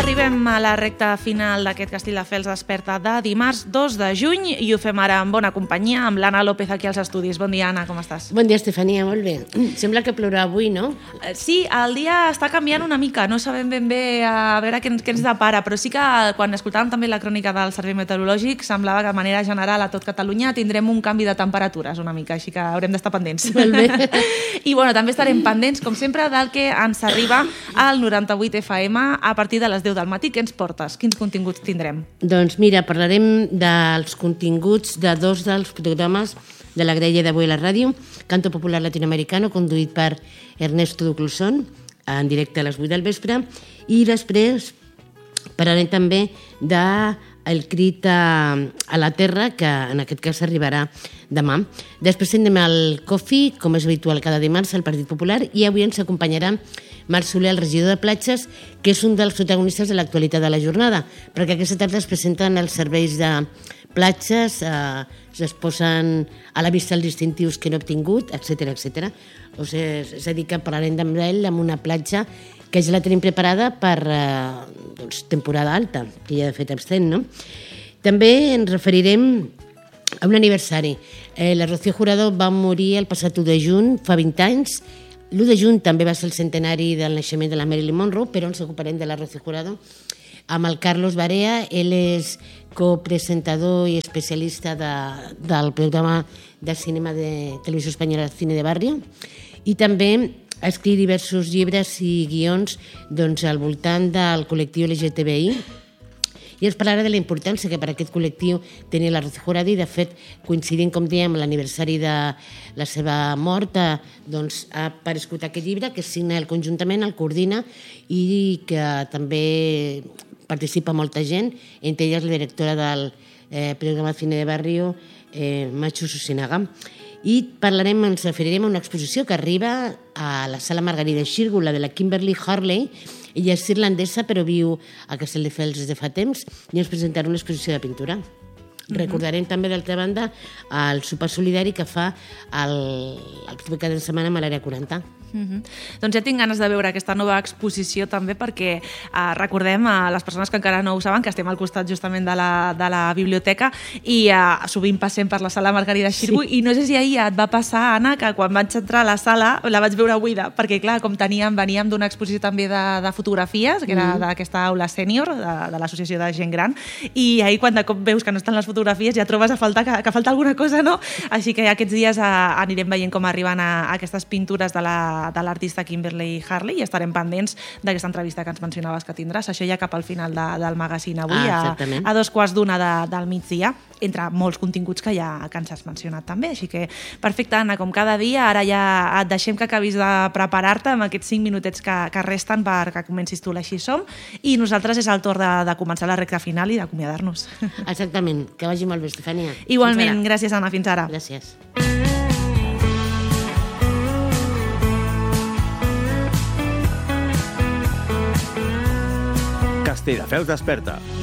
Arribem a la recta final d'aquest Castelldefels Desperta de dimarts 2 de juny i ho fem ara en bona companyia amb l'Anna López aquí als estudis. Bon dia, Anna, com estàs? Bon dia, Estefania, molt bé. Sembla que plourà avui, no? Sí, el dia està canviant una mica, no sabem ben bé a veure què ens depara, però sí que quan escoltàvem també la crònica del Servei Meteorològic semblava que de manera general a tot Catalunya tindrem un canvi de temperatures una mica, així que haurem d'estar pendents. Molt bé. I bueno, també estarem pendents, com sempre, del que ens arriba al 98 FM a partir de les 10 del matí. Què ens portes? Quins continguts tindrem? Doncs mira, parlarem dels continguts de dos dels programes de la grella d'avui a la ràdio, Canto Popular Latinoamericano, conduït per Ernesto Duclosón, en directe a les 8 del vespre, i després parlarem també del crit a la terra, que en aquest cas arribarà demà. Després tindrem el Coffee, com és habitual cada dimarts, al Partit Popular, i avui ens acompanyarà Marc Soler, el regidor de platges, que és un dels protagonistes de l'actualitat de la jornada, perquè aquesta tarda es presenten els serveis de platges, es posen a la vista els distintius que no he obtingut, etc etc. O sigui, és a dir, que parlarem amb ell amb una platja que ja la tenim preparada per temporada alta, que ja de fet abstent, no? També ens referirem a un aniversari. La Rocío Jurado va morir el passat 1 de juny, fa 20 anys. L'1 de juny també va ser el centenari del naixement de la Marilyn Monroe, però ens ocuparem de la Rocío Jurado amb el Carlos Barea. Ell és copresentador i especialista del programa de cinema de Televisió Espanyola Cine de Barrio, i també ha escrit diversos llibres i guions al voltant del col·lectiu LGTBI, i ens parlarà de la importància que per aquest col·lectiu tenia la Rocío Jurado, i de fet, coincidint, com dèiem, amb l'aniversari de la seva mort, ha aparegut aquest llibre que signa el conjuntament, el coordina, i que també participa molta gent, entre elles la directora del programa Cine de Barrio, Machu Susinaga. I ens referirem a una exposició que arriba a la Sala Margarida Xírgola de la Kimberly Harley. Ella és irlandesa, però viu a Castelldefels des de fa temps, i ens presentarà una exposició de pintura. Recordarem també, d'altra banda, el sopar solidari que fa el proper cada setmana a l'Àrea 40. Doncs ja tinc ganes de veure aquesta nova exposició també, perquè recordem a les persones que encara no ho saben que estem al costat justament de la biblioteca i sovint passem per la Sala Margarida Xirgu, i no sé si ahir et va passar, Anna, que quan vaig entrar a la sala la vaig veure buida, perquè clar, com veníem d'una exposició també de fotografies, que era d'aquesta aula sènior de l'Associació de Gent Gran, i ahir quan de cop veus que no estan les fotografies ja trobes a faltar que falta alguna cosa, no? Així que aquests dies anirem veient com arriben aquestes pintures de l'artista Kimberly Harley, i estarem pendents d'aquesta entrevista que ens mencionaves que tindràs. Això ja cap al final del magazine avui, a 2:15 del migdia, entre molts continguts que ens has mencionat també. Així que perfecte, Anna, com cada dia. Ara ja et deixem que acabis de preparar-te amb aquests 5 minutets que resten perquè comencis tu l'Així Som, i nosaltres és el torn de començar la recta final i d'acomiadar-nos. Exactament. Que vagi molt bé, Estefania. Igualment, gràcies, Anna. Fins ara. Gràcies. Castelldefels Desperta.